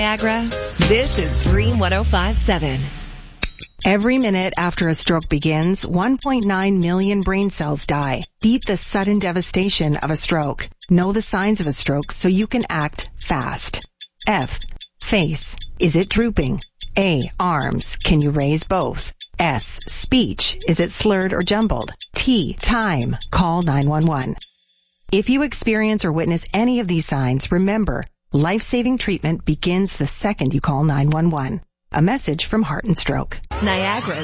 Niagara, this is Dream 105.7. Every minute after a stroke begins, 1.9 million brain cells die. Beat the sudden devastation of a stroke. Know the signs of a stroke so you can act fast. F. Face. Is it drooping? A. Arms. Can you raise both? S. Speech. Is it slurred or jumbled? T. Time. Call 911. If you experience or witness any of these signs, remember, life-saving treatment begins the second you call 911. A message from Heart and Stroke. Niagara.